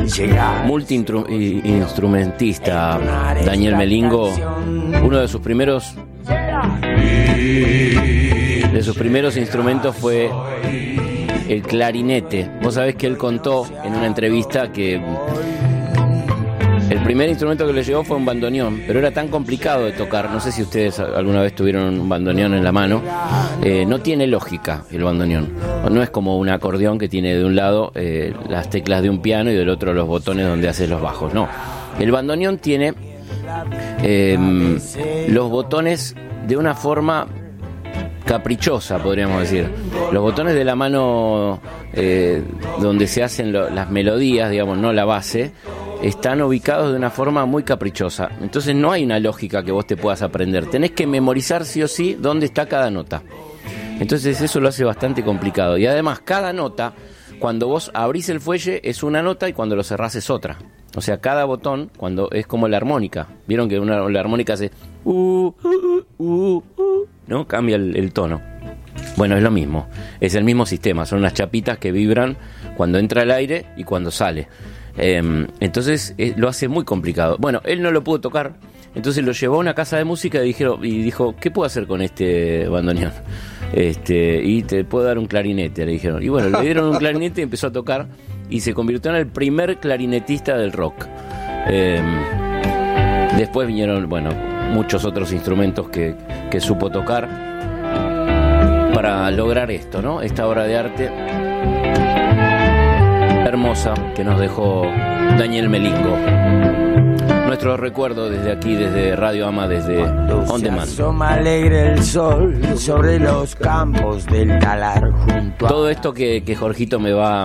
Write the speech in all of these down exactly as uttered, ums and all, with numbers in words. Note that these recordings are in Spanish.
multi-instrumentista Daniel Melingo, uno de sus primeros de sus primeros instrumentos fue el clarinete. Vos sabés que él contó en una entrevista que el primer instrumento que le llegó fue un bandoneón, pero era tan complicado de tocar. No sé si ustedes alguna vez tuvieron un bandoneón en la mano. Eh, no tiene lógica el bandoneón. No es como un acordeón que tiene de un lado eh, las teclas de un piano y del otro los botones donde haces los bajos. No. El bandoneón tiene eh, los botones de una forma caprichosa, podríamos decir. Los botones de la mano eh, donde se hacen lo, las melodías, digamos, no la base, están ubicados de una forma muy caprichosa. Entonces no hay una lógica que vos te puedas aprender. Tenés que memorizar sí o sí dónde está cada nota. Entonces eso lo hace bastante complicado. Y además cada nota, cuando vos abrís el fuelle es una nota y cuando lo cerrás es otra. O sea, cada botón, cuando es como la armónica. ¿Vieron que una, la armónica hace uh, uh, uh, uh, ¿no? Cambia el, el tono. Bueno, es lo mismo. Es el mismo sistema. Son unas chapitas que vibran cuando entra el aire y cuando sale. Eh, entonces eh, lo hace muy complicado. Bueno, él no lo pudo tocar, entonces lo llevó a una casa de música y, dijeron, y dijo, ¿qué puedo hacer con este bandoneón? Este, y te puedo dar un clarinete, le dijeron. Y bueno, le dieron un clarinete y empezó a tocar y se convirtió en el primer clarinetista del rock. Eh, después vinieron, bueno, muchos otros instrumentos que, que supo tocar para lograr esto, ¿no? Esta obra de arte hermosa que nos dejó Daniel Melingo. Nuestro recuerdo desde aquí, desde Radio Ama, desde On Demand. Asoma alegre el sol sobre los campos del talar junto a... Todo esto que, que Jorgito me va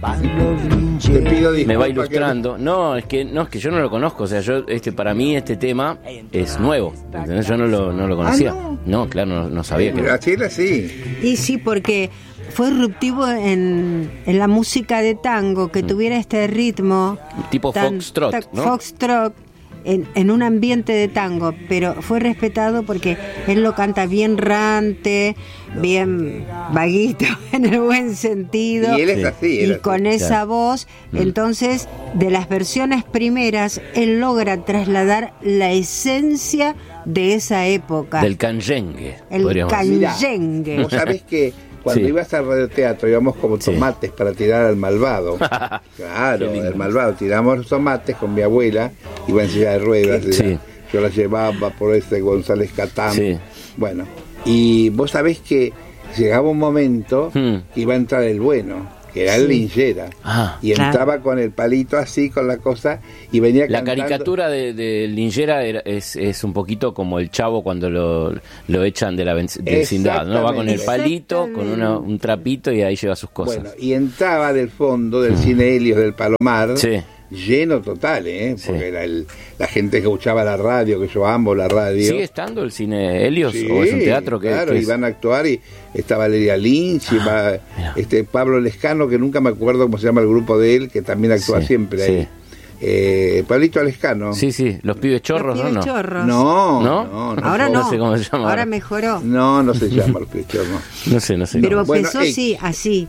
Te pido me va ilustrando. Que... No, es que no es que yo no lo conozco, o sea, yo este para mí este tema es nuevo, ¿entendés? Yo no lo no lo conocía. ¿Ah, no? No, claro, no, no sabía que así era así. Y sí, porque fue disruptivo en, en la música de tango, que tuviera este ritmo tipo tan, foxtrot, tan, ¿no? Foxtrot en, en un ambiente de tango, pero fue respetado porque él lo canta bien rante, bien vaguito, en el buen sentido. Y él es así. Y él con así. esa Claro. voz, Mm. entonces, de las versiones primeras, él logra trasladar la esencia de esa época. Del canyengue, el podríamos decir. canyengue. Vos sabés que cuando Sí. ibas al radioteatro íbamos como Sí. tomates para tirar al malvado. Claro, Qué lindo. el malvado. Tiramos los tomates con mi abuela, iba en silla de ruedas. Sí. era- Yo la llevaba por este González Catán. Sí. Bueno, y vos sabés que llegaba un momento Hmm. que iba a entrar el bueno, que era el linchera. Ah. Y Claro. entraba con el palito así, con la cosa, y venía La cantando. caricatura de, de Lingera era- es, es un poquito como el Chavo cuando lo, lo echan de la venc- vecindad, ¿no? Va con el palito, con una- un trapito y ahí lleva sus cosas. Bueno, y entraba del fondo del cine Helios del Palomar, Sí. lleno total, ¿eh? Sí. Porque era el, la gente que escuchaba la radio, que yo amo la radio. ¿Sigue estando el cine Helios Sí, o es un teatro que, claro, que es- iban a actuar y está Valeria Lynch, y va mira. este Pablo Lescano, que nunca me acuerdo cómo se llama el grupo de él, que también actúa Sí, siempre sí. ahí. Eh, Pablito Lescano. Sí, sí, los pibes chorros, Los ¿no? pibes No. chorros. No, ¿No? no, no, Ahora no no, sé cómo se llama ahora ahora. mejoró. No, no se llama los pichos, no. No sé, no sé. Pero no. Bueno, empezó eh, sí, así.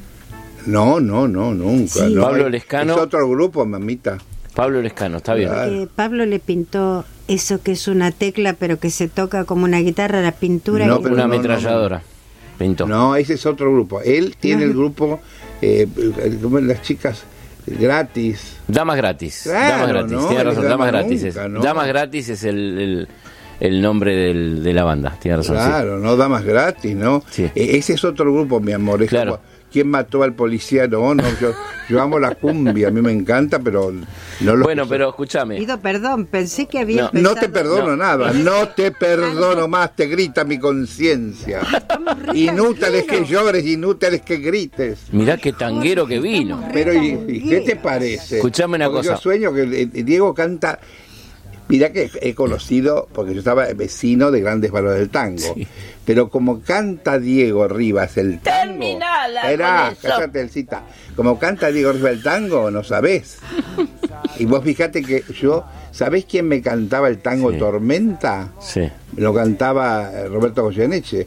No, no, no, nunca. Sí. no. Pablo Es- Lescano. Es otro grupo, mamita. Pablo Lescano, está bien. Claro. Eh, Pablo le pintó eso que es una tecla, pero que se toca como una guitarra, la pintura. No, que- pero Una no, ametralladora. Pintó. No, ese es otro grupo. Él tiene No. el grupo, eh, como las chicas gratis. Damas gratis. Claro, Damas gratis. no, Tiene razón, es Damas Dama gratis. Nunca, es. ¿no? Damas gratis es el, el, el nombre del, de la banda. Tiene razón. sí. Claro, no damas gratis, ¿no? Sí. Eh, ese es otro grupo, mi amor. Es Claro. como, ¿quién mató al policía? No, no, yo, yo amo la cumbia, a mí me encanta, pero no lo Bueno, pero escúchame. Pido perdón, pensé que había No. empezado. No te perdono No. nada, no te perdono más, te grita mi conciencia. Inútiles que llores, inútiles que grites. Mirá qué tanguero que vino. Pero, ¿y, y qué te parece? Escuchame una Porque cosa. Yo sueño que eh, Diego canta. Mirá que he conocido, porque yo estaba vecino de Grandes Valores del Tango. Sí. Pero como canta Diego Rivas el tango. Terminala Esperá, con eso. cállate, Elcita. Como canta Diego Rivas el tango, no sabés. Y vos fíjate que yo. ¿Sabés quién me cantaba el tango Sí. Tormenta? Sí. Lo cantaba eh, Roberto Goyeneche.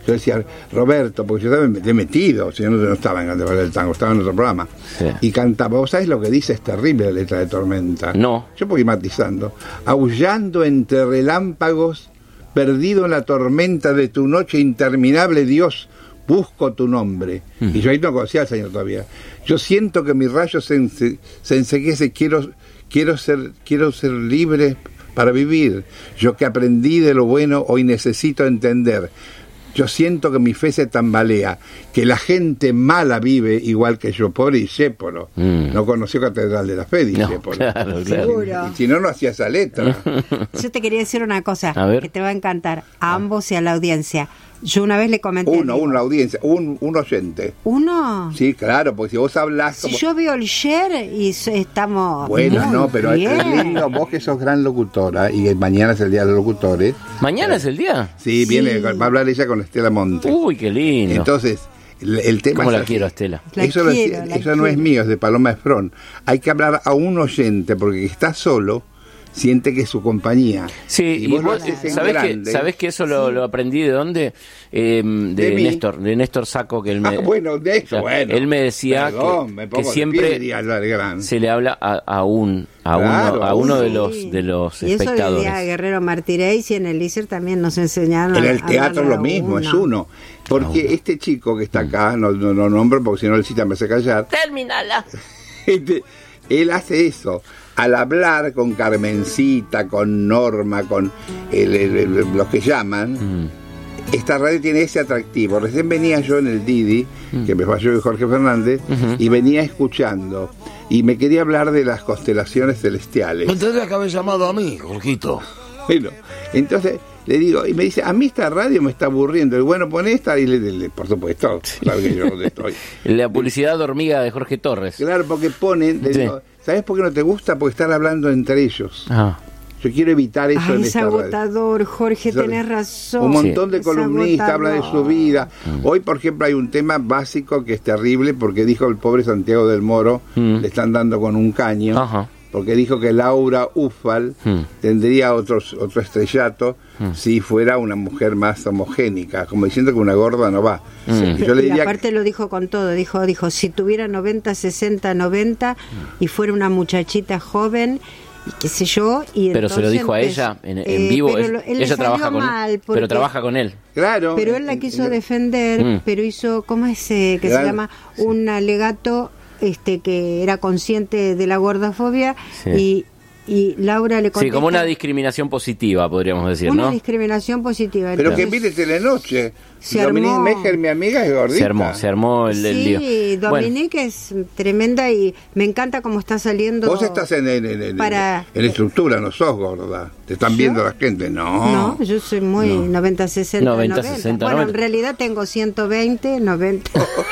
yo decía, Roberto, porque yo también me he metido, si yo no, no estaba en Grande Valor del Tango, estaba en otro programa, Sí. y cantaba. ¿Vos sabés lo que dice? Es terrible la letra de Tormenta. No. Yo voy matizando. Aullando entre relámpagos, perdido en la tormenta de tu noche interminable, Dios, busco tu nombre. Mm. Y yo ahí no conocía al Señor todavía. Yo siento que mi rayo se, ense- se enseguece, quiero, quiero, ser, quiero ser libre para vivir. Yo que aprendí de lo bueno, hoy necesito entender. Yo siento que mi fe se tambalea, que la gente mala vive igual que yo, pobre Discépolo. Mm. No conoció Catedral de la Fe, No, Discépolo. claro, claro. Seguro. Y si no, no hacía esa letra. Yo te quería decir una cosa A ver. que te va a encantar a ambos y a la audiencia. Yo una vez le comenté. Uno, digo, una audiencia, un, un oyente. ¿Uno? Sí, claro, porque si vos hablás Si como... yo veo el share y so- estamos. Bueno, muy no, pero es bien. lindo, vos que sos gran locutora, y mañana es el Día de los Locutores. ¿Mañana es el día? Sí, Sí. viene, va a hablar ella con Estela Monte. Uy, qué lindo. Entonces, el, el tema ¿Cómo es la así. quiero, Estela? La eso lo quiero, decía- la eso no es quiero. mío, es de Paloma Esprón. Hay que hablar a un oyente, porque que está solo, siente que es su compañía. Sí, y vos lo vos, haces en ¿sabés, que, grande. ¿sabés que eso lo, lo aprendí de dónde? Eh, de, De mí. Néstor, de Néstor Saco, que él me, Ah, bueno, de eso, o sea, bueno. él me decía Perdón, que, me que pongo de pie, siempre diría Álvarez Gran. se le habla a, a un a Claro, uno a uno de Sí. los de los Y eso espectadores. decía Guerrero Martínez, y en el Lícer también nos enseñaron. En a- el a teatro hablarle lo a mismo, es uno. Porque Ah, este chico que está Mm. acá, no no, no nombro porque si no el cita me hace callar. Terminala. Este, él hace eso. Al hablar con Carmencita, con Norma, con el- el- el- los que llaman, Mm. esta radio tiene ese atractivo. Recién venía yo en el Didi, Mm. que me falló Jorge Fernández, Ujú. y venía escuchando. Y me quería hablar de las constelaciones celestiales. Me tendría que haber llamado a mí, Jorgito. Bueno, entonces le digo, y me dice, a mí esta radio me está aburriendo. El bueno, pone esta, y le, le- por supuesto, sabe que yo donde estoy. La publicidad de hormiga de Jorge Torres. Claro, porque ponen, le Sí. digo, ¿sabes por qué no te gusta? Porque están hablando entre ellos. Ah. Yo quiero evitar eso Ay, en es esta radio. agotador, Jorge, Eso- tenés razón. Un montón de Es columnistas hablan de su agotador. vida. Hoy, por ejemplo, hay un tema básico que es terrible porque dijo el pobre Santiago del Moro, Mm. le están dando con un caño, Ajá. porque dijo que Laura Ufal Mm. tendría otros, otro estrellato si fuera una mujer más homogénica, como diciendo que una gorda no va. Mm. Y yo le Y diría aparte lo dijo con todo, dijo, dijo, si tuviera noventa, sesenta, noventa y fuera una muchachita joven y qué sé yo, y Pero se lo entonces dijo a empezó- ella en, en eh, vivo. pero es- lo- él le ella trabaja salió con mal él, porque- pero trabaja con él. claro. Pero él la en- quiso en- defender, Mm. pero hizo, ¿cómo es eh, que Claro. se llama? Un alegato este que era consciente de la gordofobia Sí. y, y Laura le Sí, contesta como una discriminación positiva, podríamos decir, una ¿no? discriminación positiva. Pero Entonces, que mire Telenoche. Se Dominique armó. Mejer, mi amiga, es gordita. Se armó, se armó el, el lío. sí, Bueno, Dominique es tremenda y me encanta cómo está saliendo. Vos estás en, en, en, en- para- en la estructura, no sos gorda. Te están ¿Yo? viendo la gente. No. No, yo soy muy noventa, sesenta, noventa, noventa. sesenta, Bueno, noventa. en realidad tengo ciento veinte, noventa.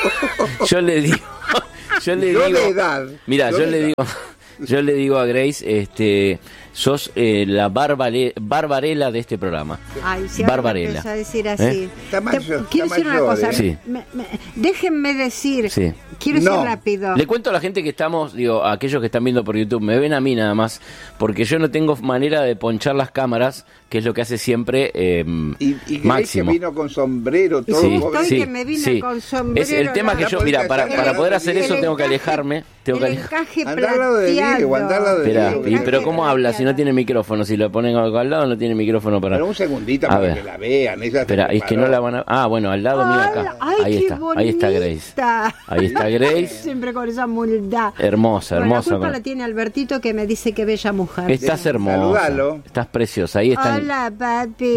yo le digo, yo le Yo digo, de edad, mira, yo yo de le edad. digo, yo le digo a Grace, este, sos eh, la barbale- barbarela de este programa. Ay, si ahora me Barbarella. empezás a decir así. ¿Eh? Está Te- mayor, quiero está decir una mayor, cosa. ¿eh? Sí. me- me- déjenme decir. Sí. Quiero No. decir rápido. Le cuento a la gente que estamos, digo, a aquellos que están viendo por YouTube, me ven a mí nada más, porque yo no tengo manera de ponchar las cámaras, que es lo que hace siempre eh, Y, y Grace Máximo. que vino con sombrero, todo. Sí, pobre. Estoy sí, que me vine sí. con sombrero, Es el tema que la- yo, mira, para, El- para poder hacer el eso tengo que encaje- alejarme, tengo que el alejarme. encaje Andá al lado de plateado. Diego, andá al lado de Espera, Diego. y, pero ¿cómo habla si no tiene micrófono? Si lo ponen al al lado no tiene micrófono para... Pero un segundito A para ver. que la vean. Ella se Espera, es que no preparó. la van a... Ah, bueno, al lado mío acá. Ay, Ahí qué está, ahí está Grace. bonita. Ahí está Grace. Siempre con esa humildad. Hermosa, Bueno, hermosa. La culpa con- la tiene Albertito que me dice que bella mujer. Estás hermosa. Saludalo. Estás preciosa. Ahí están. Hola, papi.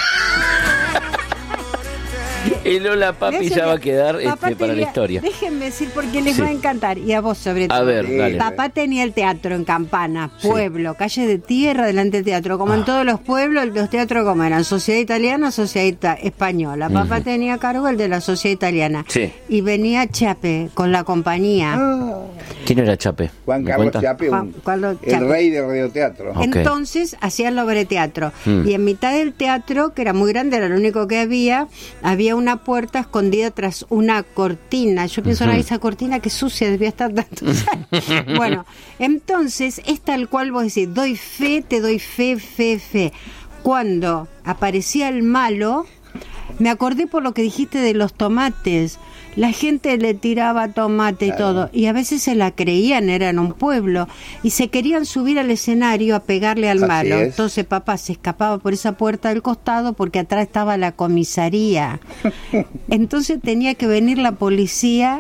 El hola papi Gracias, ya va a quedar papá este, para la tenía- historia. Déjenme decir porque les Sí. va a encantar y a vos sobre todo. A ver, Sí. dale. Papá tenía el teatro en Campana, Sí. pueblo, calle de tierra delante del teatro, como en todos los pueblos, los teatros como eran, sociedad italiana, sociedad ita- española. Papá tenía a cargo el de la sociedad italiana. Sí. Y venía Chape con la compañía. Ah, ¿Quién era Chape? Juan ¿Me Carlos cuentan? Chape, Juan un- Carlos el Chape. rey del radioteatro. Ok. Entonces hacían la obra de teatro. Mm. Y en mitad del teatro, que era muy grande, era lo único que había, había una puerta escondida tras una cortina. Yo pienso, Ujú. "Ay, esa cortina que sucia, debía estar tantos años". Bueno, entonces es tal cual vos decís, doy fe, te doy fe, fe, fe. Cuando aparecía el malo, Me acordé por lo que dijiste de los tomates. La gente le tiraba tomate Claro. y todo, y a veces se la creían, eran un pueblo, y se querían subir al escenario a pegarle al Así malo. es. Entonces papá se escapaba por esa puerta del costado porque atrás estaba la comisaría. Entonces tenía que venir la policía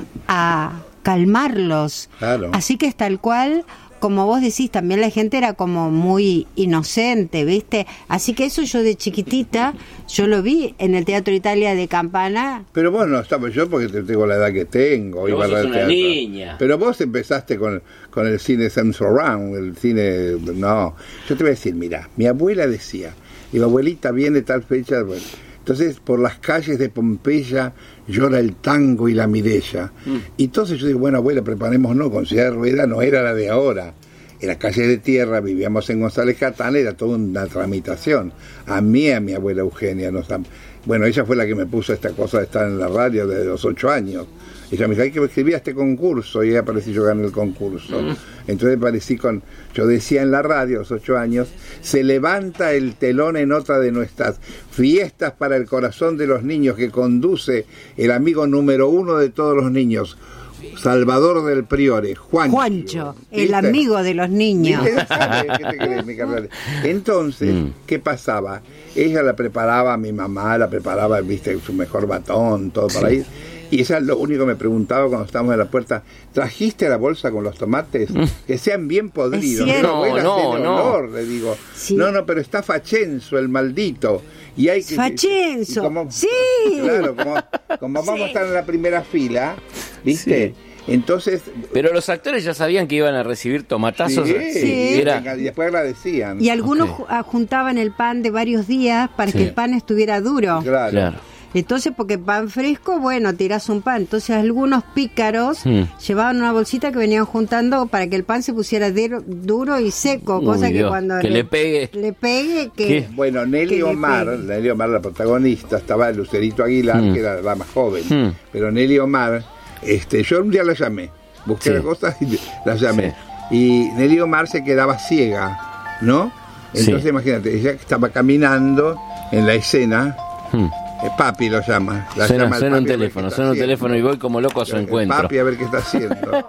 a calmarlos. Claro. Así que es tal cual, como vos decís, también la gente era como muy inocente, ¿viste? Así que eso yo de chiquitita, yo lo vi en el Teatro Italia de Campana. Pero vos no estabas yo porque te tengo la edad que tengo. Pero iba vos al sos una teatro. niña. Pero vos empezaste con, con el cine Sam Surround, el cine... No, yo te voy a decir, mira, mi abuela decía, mi abuelita viene tal fecha... Bueno, entonces, por las calles de Pompeya llora el tango y la mirella. Mm. Y entonces yo digo, bueno, abuela, preparémonos, con silla de rueda no era la de ahora. En las calles de tierra, vivíamos en González Catán, era toda una tramitación. A mí, a mi abuela Eugenia, nos, bueno, ella fue la que me puso esta cosa de estar en la radio desde los ocho años. Ella me dijo, hay que escribir a este concurso, y ahí aparecí, yo gané el concurso. Mm. Entonces aparecí con, yo decía en la radio a los ocho años, se levanta el telón en otra de nuestras fiestas para el corazón de los niños que conduce el amigo número uno de todos los niños, Salvador del Priore, Juancho. Juancho, el ¿Viste? amigo de los niños. ¿Viste? ¿Qué te crees, mi carnal? Entonces, mm. ¿qué pasaba? Ella la preparaba, mi mamá la preparaba, viste, su mejor batón, todo para ir. Y ella lo único que me preguntaba cuando estábamos en la puerta, ¿trajiste la bolsa con los tomates? Que sean bien podridos. No, no, no, honor, no. le digo. Sí. No, no, pero está Fachenzo, el maldito. Y hay que, Fachenzo, y como, sí. Claro, como, como vamos Sí. a estar en la primera fila, ¿viste? Sí. Entonces... Pero los actores ya sabían que iban a recibir tomatazos. Sí, Sí. Era... y después agradecían. Y algunos Okay. ju- juntaban el pan de varios días para Sí. que el pan estuviera duro. Claro. Claro. Entonces, porque pan fresco, bueno, tirás un pan. Entonces, algunos pícaros Hmm. llevaban una bolsita que venían juntando para que el pan se pusiera de- duro y seco, Uy, cosa que Dios, cuando que le pegue. le pegue, que ¿Qué? Bueno, Nelly que le Omar, pegue. Nelly Omar, la protagonista, estaba Lucerito Aguilar, Mm. que era la más joven. Mm. Pero Nelly Omar, este, yo un día la llamé, busqué Sí. la cosa y la llamé. Y Nelly Omar se quedaba ciega, ¿no? Entonces, Sí. imagínate, ella estaba caminando en la escena, Hmm. eh, papi lo llama. La Suena, llama el suena un papi a ver qué teléfono, está suena un haciendo. teléfono y voy como loco a su El encuentro. Papi, a ver qué está haciendo.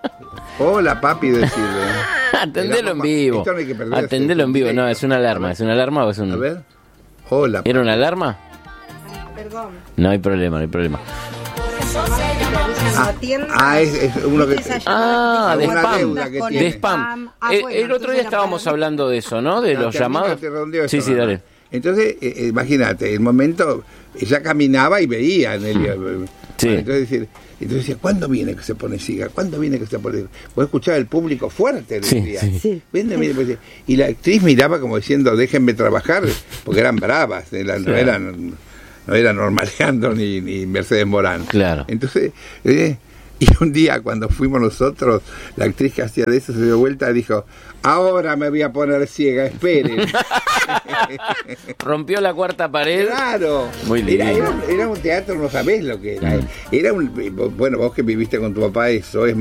Hola, papi, decirle. Atendelo en Era- vivo. esto no hay que perderse. Atendelo en vivo. No, es una alarma. ¿Es una alarma o es un...? A ver. Hola. ¿Era una alarma? Perdón. No hay problema, no hay problema. Ah, ah, es, es uno que... Ah, de Una spam. deuda que De tiene. spam. Ah, Eh, bueno, el otro día entonces era estábamos para mí. hablando de eso, ¿no? De No, los termino, llamados. te redondeo Sí, esto sí, nada dale. más. Entonces, eh, eh, imagínate, el momento, ella caminaba y veía en el, Sí. entonces, decir, entonces decía, ¿cuándo viene que se pone ciega? ¿Cuándo viene que se pone ciega? Vos escuchabas el público fuerte, Sí, decía. sí. Sí. Vende, mire, pues, y la actriz miraba como diciendo, déjenme trabajar, porque eran bravas, eh, la- no Claro. eran no era Norma Leandro ni, ni Mercedes Morán. Claro. Entonces, eh, y un día cuando fuimos nosotros, la actriz que hacía de eso se dio vuelta y dijo, ahora me voy a poner ciega, esperen. Rompió la cuarta pared. Claro. Muy lindo. Era, era, era un teatro, no sabés lo que era. Mm. Era un, bueno, vos que viviste con tu papá, eso es